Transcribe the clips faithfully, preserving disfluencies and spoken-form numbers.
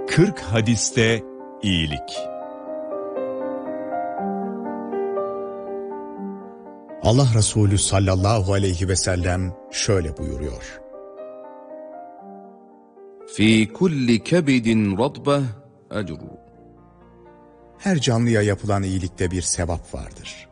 kırk hadiste iyilik. Allah Resulü sallallahu aleyhi ve sellem şöyle buyuruyor: Fi kulli kebidin radbeh ecru. Her canlıya yapılan iyilikte bir sevap vardır.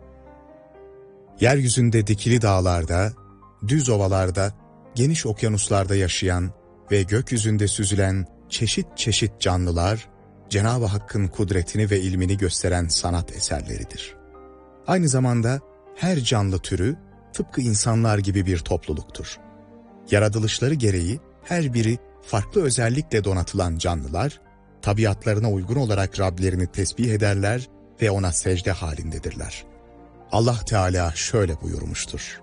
Yeryüzünde dikili dağlarda, düz ovalarda, geniş okyanuslarda yaşayan ve gökyüzünde süzülen çeşit çeşit canlılar, Cenab-ı Hakk'ın kudretini ve ilmini gösteren sanat eserleridir. Aynı zamanda her canlı türü tıpkı insanlar gibi bir topluluktur. Yaratılışları gereği her biri farklı özellikle donatılan canlılar, tabiatlarına uygun olarak Rablerini tesbih ederler ve ona secde halindedirler. Allah Teala şöyle buyurmuştur: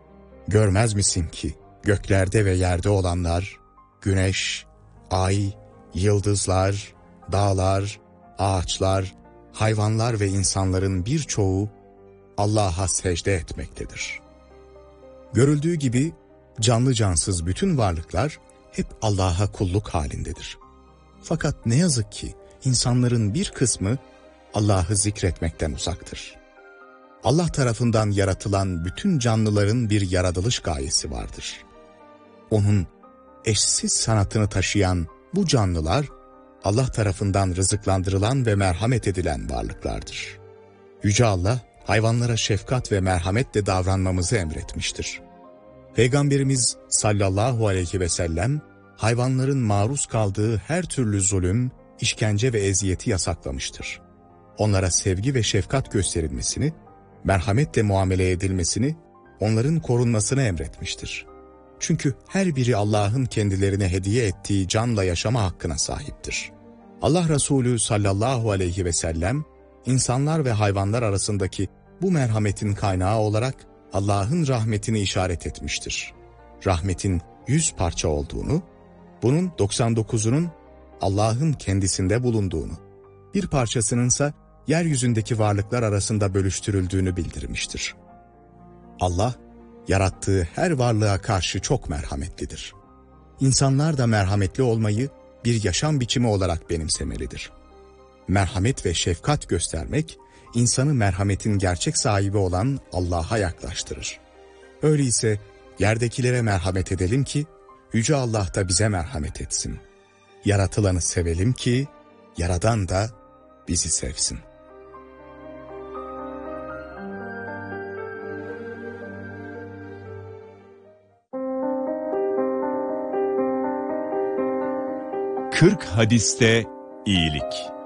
Görmez misin ki göklerde ve yerde olanlar, güneş, ay, yıldızlar, dağlar, ağaçlar, hayvanlar ve insanların birçoğu Allah'a secde etmektedir. Görüldüğü gibi canlı cansız bütün varlıklar hep Allah'a kulluk halindedir. Fakat ne yazık ki insanların bir kısmı Allah'ı zikretmekten uzaktır. Allah tarafından yaratılan bütün canlıların bir yaratılış gayesi vardır. Onun eşsiz sanatını taşıyan bu canlılar, Allah tarafından rızıklandırılan ve merhamet edilen varlıklardır. Yüce Allah, hayvanlara şefkat ve merhametle davranmamızı emretmiştir. Peygamberimiz sallallahu aleyhi ve sellem, hayvanların maruz kaldığı her türlü zulüm, işkence ve eziyeti yasaklamıştır. Onlara sevgi ve şefkat gösterilmesini, merhametle muamele edilmesini, onların korunmasını emretmiştir. Çünkü her biri Allah'ın kendilerine hediye ettiği canla yaşama hakkına sahiptir. Allah Resulü sallallahu aleyhi ve sellem, insanlar ve hayvanlar arasındaki bu merhametin kaynağı olarak Allah'ın rahmetini işaret etmiştir. Rahmetin yüz parça olduğunu, bunun doksan dokuzunun Allah'ın kendisinde bulunduğunu, bir parçasınınsa yeryüzündeki varlıklar arasında bölüştürüldüğünü bildirmiştir. Allah, yarattığı her varlığa karşı çok merhametlidir. İnsanlar da merhametli olmayı bir yaşam biçimi olarak benimsemelidir. Merhamet ve şefkat göstermek, insanı merhametin gerçek sahibi olan Allah'a yaklaştırır. Öyleyse yerdekilere merhamet edelim ki, Yüce Allah da bize merhamet etsin. Yaratılanı sevelim ki, Yaradan da bizi sevsin. kırk hadiste iyilik.